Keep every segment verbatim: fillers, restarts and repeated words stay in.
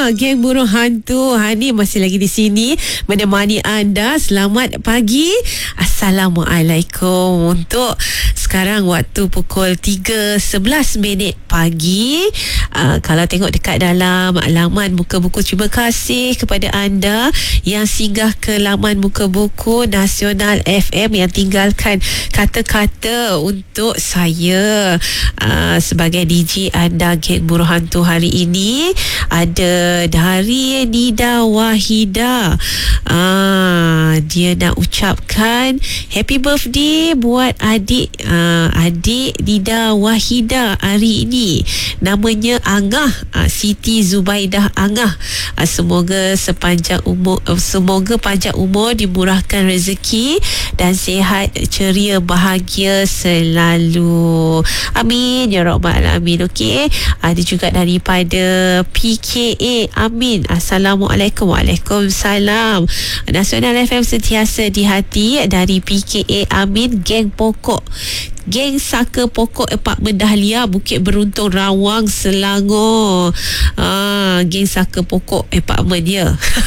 Geng Burung Hantu Hani masih lagi di sini menemani anda. Selamat pagi, Assalamualaikum. Untuk sekarang waktu pukul tiga sebelas minit pagi. uh, Kalau tengok dekat dalam laman Muka Buku, terima kasih kepada anda yang singgah ke laman Muka Buku Nasional F M, yang tinggalkan kata-kata untuk saya uh, sebagai D J anda Geng Burung Hantu hari ini. Ada dari Nida Wahida. Ah, dia nak ucapkan happy birthday buat adik uh, adik Nida Wahida hari ini. Namanya Angah, uh, Siti Zubaidah Angah. Uh, semoga sepanjang umur uh, semoga panjang umur, dimurahkan rezeki dan sihat ceria bahagia selalu. Amin ya rabbal alamin. Okey, ada juga daripada P K A. Amin. Assalamualaikum. Waalaikumsalam. Nasional F M sentiasa di hati. Dari P K A. Amin. Geng Pokok, Geng Saka Pokok Apartmen Dahlia, Bukit Beruntung, Rawang, Selangor. Ah, Geng Saka Pokok Apartmen ya.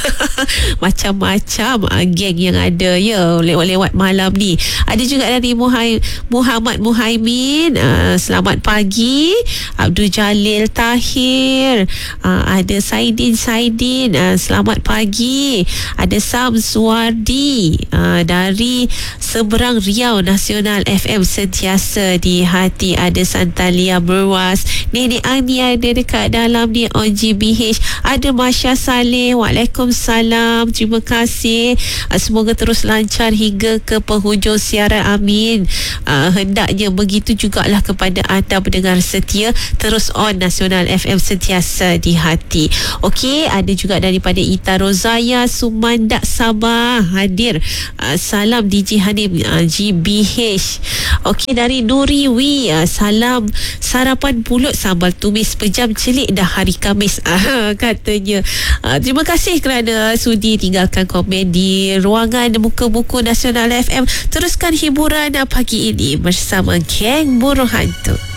Macam-macam ah, geng yang ada ya lewat-lewat malam ni. Ada juga dari Muhai, Muhammad Muhaimin. Ah, selamat pagi. Abdul Jalil Tahir. Ah, ada Saidin Saidin. Ah, selamat pagi. Ada Sam Suwardi ah, dari Seberang Riau. Nasional F M sentiasa di hati. Ada Santalia Berwas. Nenek Ani ada dekat dalam ni. O G B H. Ada Masya Saleh. Waalaikumsalam. Terima kasih. Semoga terus lancar hingga ke penghujung siaran. Amin. Uh, hendaknya begitu jugalah kepada anda pendengar setia. Terus on Nasional F M sentiasa di hati. Okey, ada juga daripada Ita Rozaya Sumandak Sabah hadir. Uh, salam D J Hanim uh, G B H. Okey, dari Nuri Wi, uh, salam sarapan pulut sambal tumis pejam celik dah hari Khamis. Uh, katanya. Uh, terima kasih kerana sudi tinggalkan komen di ruangan Muka Buku Nasional F M. Teruskan hiburan pagi ini bersama Geng Burung Hantu.